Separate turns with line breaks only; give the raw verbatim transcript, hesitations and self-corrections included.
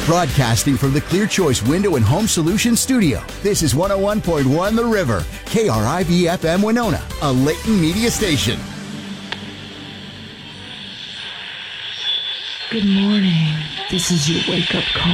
Broadcasting from the Clear Choice Window and Home Solutions studio, this is one oh one point one The River, K R I V F M Winona, a Layton media station.
Good morning. This is your wake-up call.